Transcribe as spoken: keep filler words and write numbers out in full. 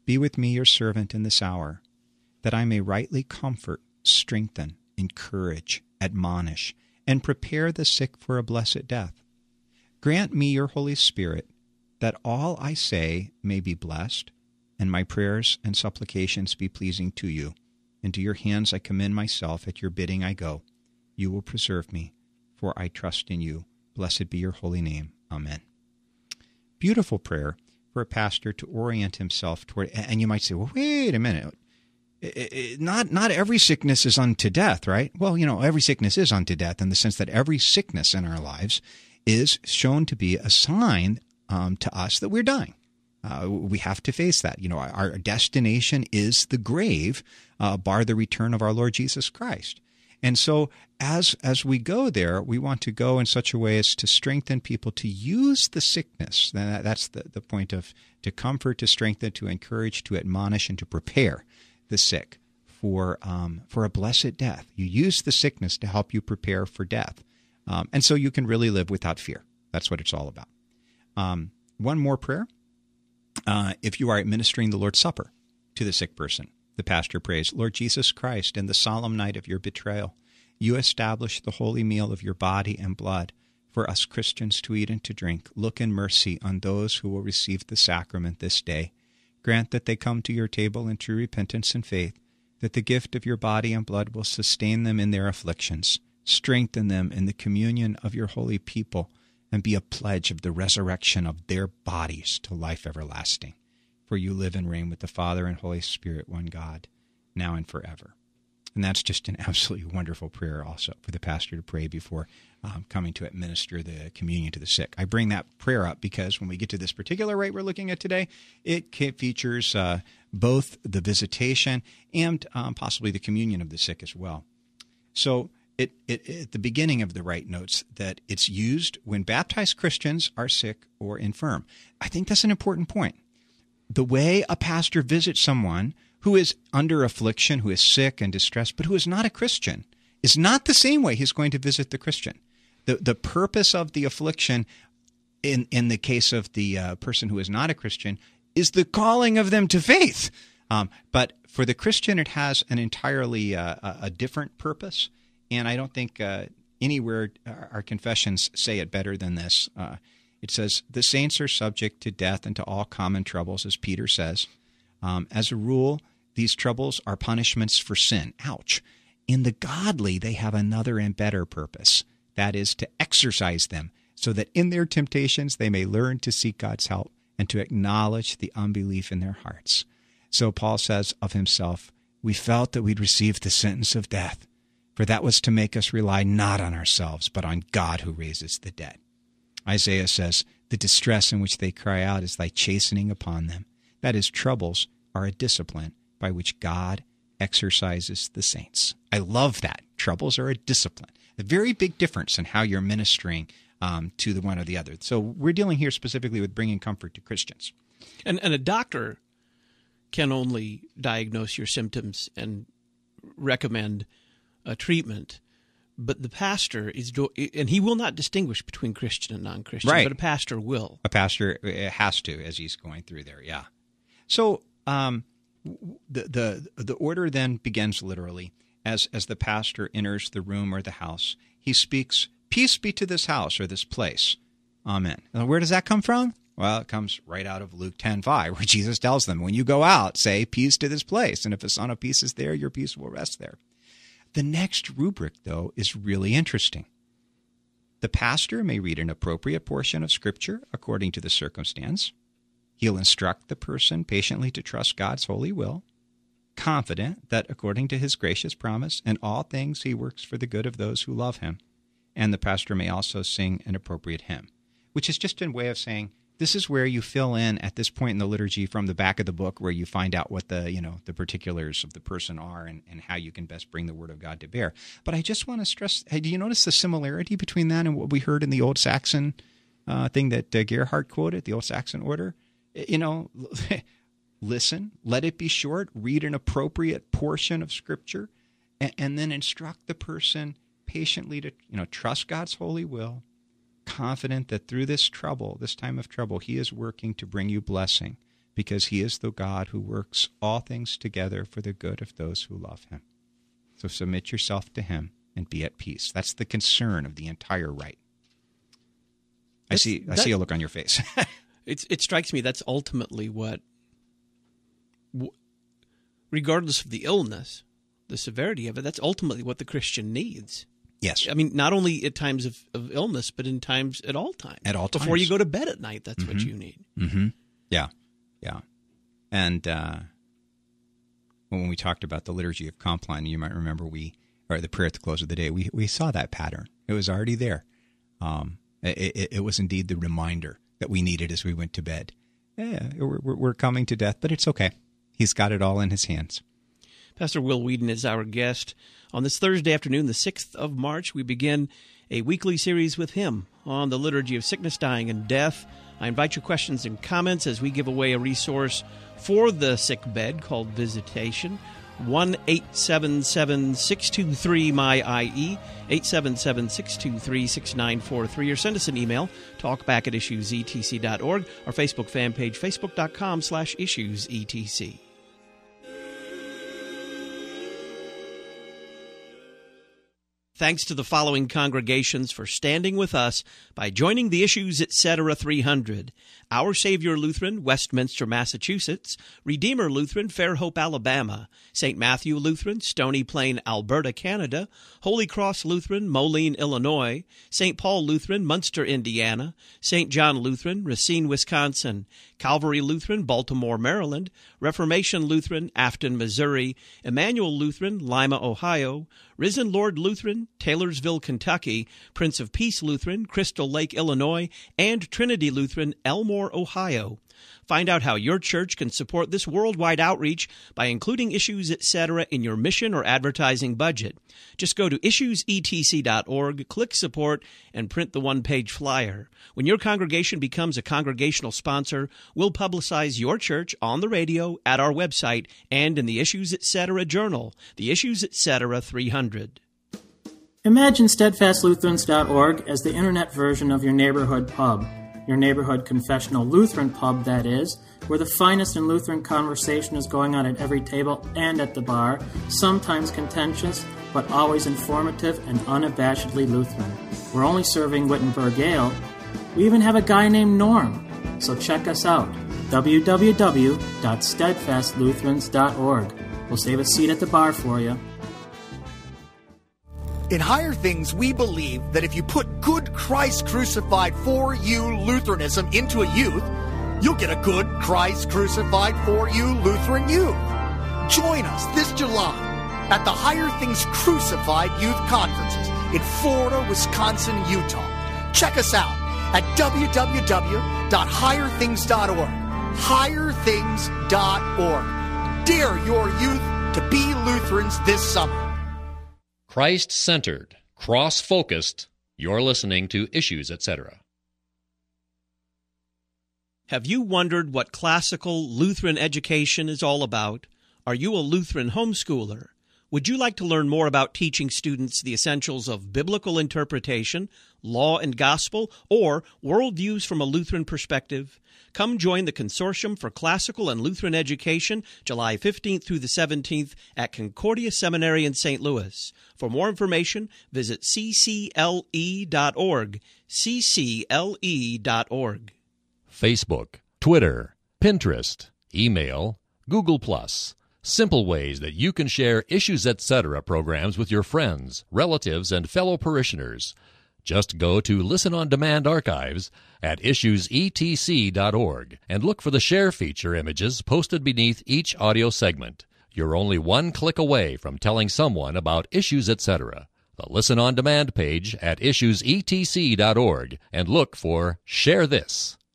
Be with me, your servant, in this hour, that I may rightly comfort, strengthen, encourage, admonish, and prepare the sick for a blessed death. Grant me your Holy Spirit, that all I say may be blessed, and my prayers and supplications be pleasing to you. Into your hands I commend myself. At your bidding I go. You will preserve me, for I trust in you. Blessed be your holy name. Amen. Beautiful prayer for a pastor to orient himself toward. And you might say, well, wait a minute. It, it, not not every sickness is unto death, right? Well, you know, every sickness is unto death in the sense that every sickness in our lives is shown to be a sign um, to us that we're dying. Uh, we have to face that. You know, our destination is the grave, uh, bar the return of our Lord Jesus Christ. And so as as we go there, we want to go in such a way as to strengthen people to use the sickness. That, that's the, the point of to comfort, to strengthen, to encourage, to admonish, and to prepare the sick for um, for a blessed death. You use the sickness to help you prepare for death. Um, and so you can really live without fear. That's what it's all about. Um, one more prayer. Uh, if you are administering the Lord's Supper to the sick person, the pastor prays, Lord Jesus Christ, in the solemn night of your betrayal, you establish the holy meal of your body and blood for us Christians to eat and to drink. Look in mercy on those who will receive the sacrament this day. Grant that they come to your table in true repentance and faith, that the gift of your body and blood will sustain them in their afflictions, strengthen them in the communion of your holy people, and be a pledge of the resurrection of their bodies to life everlasting. For you live and reign with the Father and Holy Spirit, one God, now and forever. And that's just an absolutely wonderful prayer also for the pastor to pray before um, coming to administer the communion to the sick. I bring that prayer up because when we get to this particular rite we're looking at today, it features uh, both the visitation and um, possibly the communion of the sick as well. So It, it, at the beginning of the rite notes that it's used when baptized Christians are sick or infirm. I think that's an important point. The way a pastor visits someone who is under affliction, who is sick and distressed, but who is not a Christian, is not the same way he's going to visit the Christian. The the purpose of the affliction, in, in the case of the uh, person who is not a Christian, is the calling of them to faith. Um, but for the Christian, it has an entirely uh, a, a different purpose. And I don't think uh, anywhere our confessions say it better than this. Uh, it says, the saints are subject to death and to all common troubles, as Peter says. Um, as a rule, these troubles are punishments for sin. Ouch. In the godly, they have another and better purpose. That is to exercise them so that in their temptations they may learn to seek God's help and to acknowledge the unbelief in their hearts. So Paul says of himself, we felt that we'd received the sentence of death, for that was to make us rely not on ourselves, but on God who raises the dead. Isaiah says, the distress in which they cry out is thy chastening upon them. That is, troubles are a discipline by which God exercises the saints. I love that. Troubles are a discipline. A very big difference in how you're ministering um, to the one or the other. So we're dealing here specifically with bringing comfort to Christians. And, and a doctor can only diagnose your symptoms and recommend a treatment, but the pastor is, do- and he will not distinguish between Christian and non-Christian, right. But a pastor will. A pastor has to, as he's going through there, yeah. So um, the the the order then begins literally as as the pastor enters the room or the house. He speaks, "Peace be to this house or this place, Amen." Now, where does that come from? Well, it comes right out of Luke ten five, where Jesus tells them, when you go out, say, "Peace to this place," and if a son of peace is there, your peace will rest there. The next rubric, though, is really interesting. The pastor may read an appropriate portion of Scripture according to the circumstance. He'll instruct the person patiently to trust God's holy will, confident that according to his gracious promise, in all things he works for the good of those who love him. And the pastor may also sing an appropriate hymn, which is just a way of saying, this is where you fill in at this point in the liturgy from the back of the book where you find out what the, you know, the particulars of the person are and, and how you can best bring the Word of God to bear. But I just want to stress, hey, do you notice the similarity between that and what we heard in the Old Saxon uh, thing that uh, Gerhard quoted, the Old Saxon order? You know, listen, let it be short, read an appropriate portion of Scripture, and, and then instruct the person patiently to, you know, trust God's holy will, confident that through this trouble, this time of trouble, he is working to bring you blessing because he is the God who works all things together for the good of those who love him. So submit yourself to him and be at peace. That's the concern of the entire rite. I That's, see I that, see a look on your face. It's, it strikes me that's ultimately what, regardless of the illness, the severity of it, that's ultimately what the Christian needs. Yes. I mean, not only at times of, of illness, but in times, at all times. At all times. Before you go to bed at night, that's mm-hmm. what you need. Mm-hmm. Yeah, yeah. And uh, when we talked about the Liturgy of Compline, you might remember we, or the prayer at the close of the day, we, we saw that pattern. It was already there. Um, it, it, it was indeed the reminder that we needed as we went to bed. Yeah, we're, we're coming to death, but it's okay. He's got it all in his hands. Pastor Will Whedon is our guest. On this Thursday afternoon, the sixth of March, we begin a weekly series with him on the liturgy of sickness, dying, and death. I invite your questions and comments as we give away a resource for the sick bed called Visitation. one eight seven seven, six two three, M Y I E, eight seven seven, six two three, six nine four three, or send us an email, talkback at issues e t c dot org, our Facebook fan page, facebook.com slash issuesetc. Thanks to the following congregations for standing with us by joining the Issues Etc. three hundred. Our Savior Lutheran, Westminster, Massachusetts. Redeemer Lutheran, Fairhope, Alabama. Saint Matthew Lutheran, Stony Plain, Alberta, Canada. Holy Cross Lutheran, Moline, Illinois. Saint Paul Lutheran, Munster, Indiana. Saint John Lutheran, Racine, Wisconsin. Calvary Lutheran, Baltimore, Maryland. Reformation Lutheran, Afton, Missouri. Emmanuel Lutheran, Lima, Ohio. Risen Lord Lutheran, Taylorsville, Kentucky. Prince of Peace Lutheran, Crystal Lake, Illinois. And Trinity Lutheran, Elmore, Ohio. Find out how your church can support this worldwide outreach by including Issues Etc. in your mission or advertising budget. Just go to issues e t c dot org, click Support, and print the one-page flyer. When your congregation becomes a congregational sponsor, we'll publicize your church on the radio, at our website, and in the Issues Etc. Journal, the Issues Etc. three hundred. Imagine steadfast lutherans dot org as the internet version of your neighborhood pub. Your neighborhood confessional Lutheran pub, that is, where the finest in Lutheran conversation is going on at every table and at the bar, sometimes contentious, but always informative and unabashedly Lutheran. We're only serving Wittenberg Ale. We even have a guy named Norm. So check us out, w w w dot steadfast lutherans dot org. We'll save a seat at the bar for you. In Higher Things, we believe that if you put good Christ crucified for you Lutheranism into a youth, you'll get a good Christ crucified for you Lutheran youth. Join us this July at the Higher Things Crucified Youth Conferences in Florida, Wisconsin, and Utah. Check us out at w w w dot higher things dot org. higher things dot org. Dare your youth to be Lutherans this summer. Christ-centered, cross-focused, you're listening to Issues Etc. Have you wondered what classical Lutheran education is all about? Are you a Lutheran homeschooler? Would you like to learn more about teaching students the essentials of biblical interpretation, law and gospel, or worldviews from a Lutheran perspective? Come join the Consortium for Classical and Lutheran Education July fifteenth through the seventeenth at Concordia Seminary in Saint Louis. For more information, visit c c l e dot org, c c l e dot org. Facebook, Twitter, Pinterest, email, Google Plus. Simple ways that you can share Issues Etc. programs with your friends, relatives, and fellow parishioners. Just go to Listen on Demand archives at issues e t c dot org and look for the share feature images posted beneath each audio segment. You're only one click away from telling someone about Issues Etc. The Listen on Demand page at issues e t c dot org and look for Share This.